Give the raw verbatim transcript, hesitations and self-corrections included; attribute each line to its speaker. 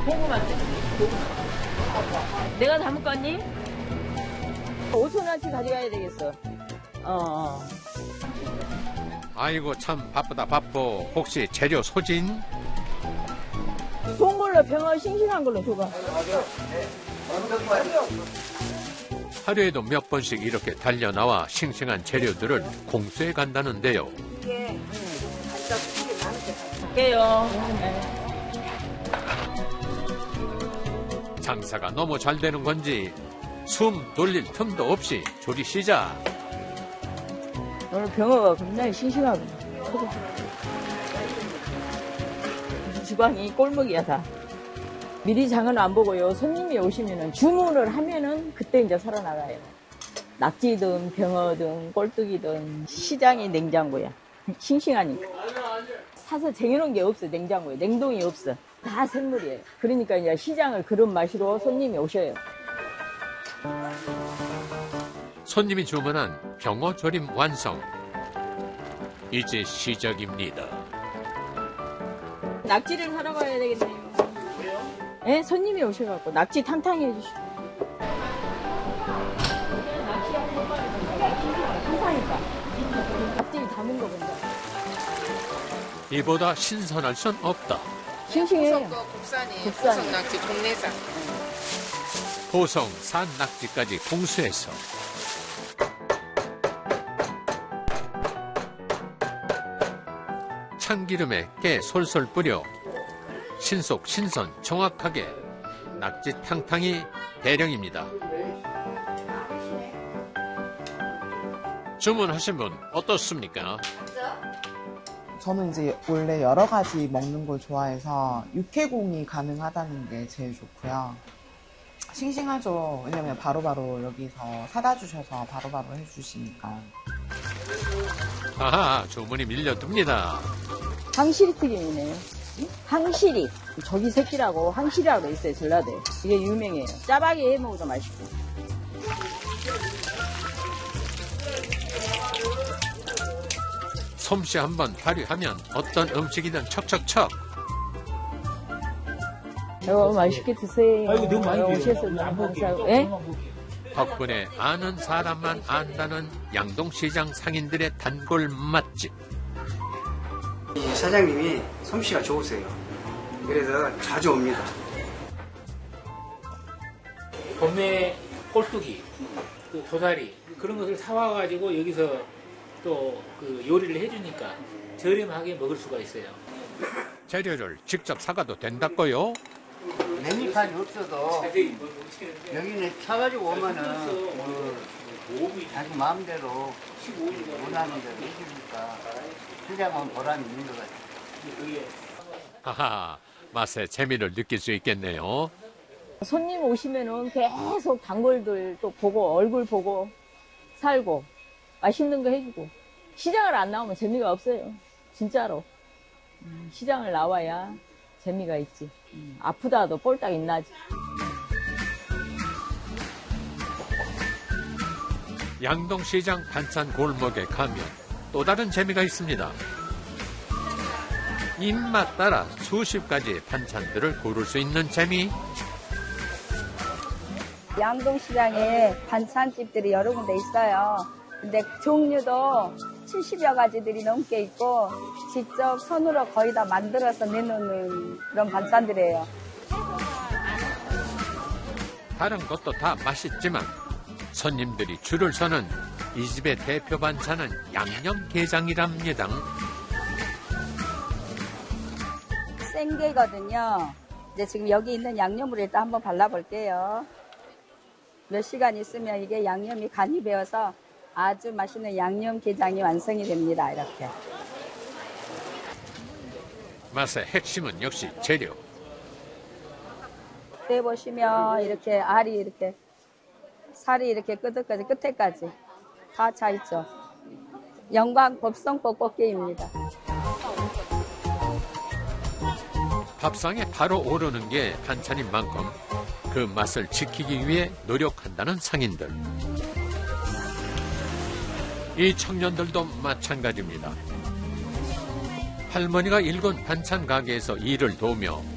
Speaker 1: 고구마 때. 내가 담을 거니? 오천 원치 가져가야 되겠어. 어, 어.
Speaker 2: 아이고 참 바쁘다 바빠. 혹시 재료 소진?
Speaker 1: 좋은 걸로 병어 싱싱한 걸로 줘봐.
Speaker 2: 하루에도 몇 번씩 이렇게 달려나와 싱싱한 재료들을 공수해 간다는데요.
Speaker 1: 이게 갈게요. 네.
Speaker 2: 장사가 너무 잘 되는 건지 숨 돌릴 틈도 없이 조리 시작.
Speaker 1: 오늘 병어가 굉장히 싱싱하고 크고. 주방이 꼴목이야 다. 미리 장은 안 보고요. 손님이 오시면은 주문을 하면은 그때 이제 살아나가요. 낙지든 병어든 꼴뚜기든 시장이 냉장고야. 싱싱하니까. 사서 쟁여놓은 게 없어. 냉장고에. 냉동이 없어. 다 생물이에요. 그러니까 이제 시장을 그런 맛으로 손님이 오셔요.
Speaker 2: 손님이 주문한 병어 조림 완성. 이제 시작입니다.
Speaker 1: 낙지를 사러 가야 되겠네요. 네, 손님이 오셔갖고 낙지 탕탕히 해주시고. 낙지 한 마리 탕탕이니까. 낙지 담은 거 본다.
Speaker 2: 이보다 신선할 순 없다.
Speaker 1: 싱싱해요.
Speaker 3: 고성 국산이에요.
Speaker 1: 국산.
Speaker 3: 고성 낙지 국내산.
Speaker 2: 고성 산 낙지까지 공수해서 참기름에 깨 솔솔 뿌려 신속 신선 정확하게 낙지 탕탕이 대령입니다. 주문하신 분 어떻습니까?
Speaker 4: 저는 이제 원래 여러 가지 먹는 걸 좋아해서 육회공이 가능하다는 게 제일 좋고요. 싱싱하죠. 왜냐면 바로바로 여기서 사다 주셔서 바로바로 해주시니까.
Speaker 2: 아하, 주문이 밀려듭니다.
Speaker 1: 항시리 튀김이네요. 항시리. 저기 새끼라고 항시리라고 있어요. 전라도에. 이게 유명해요. 짜박이 해 먹어도 맛있고.
Speaker 2: 솜씨 한번 발휘하면 어떤 음식이든 척척척.
Speaker 1: 어, 맛있게 드세요.
Speaker 5: 아이고, 너무 많이
Speaker 1: 오셔서
Speaker 5: 드세요. 안 먹게.
Speaker 1: 감사하고. 예?
Speaker 2: 덕분에 아는 사람만 안다는 양동시장 상인들의 단골 맛집.
Speaker 6: 이 사장님이 솜씨가 좋으세요. 그래서 자주 옵니다.
Speaker 5: 봄에 꼴뚜기, 그 도다리 그런 것을 사와가지고 여기서 또 그 요리를 해주니까 저렴하게 먹을 수가 있어요.
Speaker 2: 재료를 직접 사가도 된다고요?
Speaker 7: 메뉴판이 없어도 여기는 사가지고 오면은 그 자기 마음대로 원하는 대로 해주니까 시장은 보람이 있는 것 같아요.
Speaker 2: 하하, 맛의 재미를 느낄 수 있겠네요.
Speaker 1: 손님 오시면은 계속 단골들 또 보고 얼굴 보고 살고 맛있는 거 해주고 시장을 안 나오면 재미가 없어요. 진짜로. 시장을 나와야 재미가 있지. 아프다도 꼴딱 있나지.
Speaker 2: 양동시장 반찬 골목에 가면 또 다른 재미가 있습니다. 입맛 따라 수십 가지의 반찬들을 고를 수 있는 재미.
Speaker 8: 양동시장에 반찬집들이 여러 군데 있어요. 근데 종류도 칠십여 가지들이 넘게 있고 직접 손으로 거의 다 만들어서 내놓는 그런 반찬들이에요.
Speaker 2: 다른 것도 다 맛있지만 손님들이 줄을 서는 이 집의 대표 반찬은 양념게장이랍니다.
Speaker 8: 생게거든요. 이제 지금 여기 있는 양념을 일단 한번 발라볼게요. 몇 시간 있으면 이게 양념이 간이 배어서 아주 맛있는 양념게장이 완성이 됩니다. 이렇게.
Speaker 2: 맛의 핵심은 역시 재료.
Speaker 8: 때 보시면 이렇게 알이 이렇게 살이 이렇게 끝까지 끝에까지 다 차 있죠. 영광 법성 볶볶이입니다.
Speaker 2: 밥상에 바로 오르는 게 반찬인 만큼 그 맛을 지키기 위해 노력한다는 상인들. 이 청년들도 마찬가지입니다. 할머니가 일군 반찬 가게에서 일을 도우며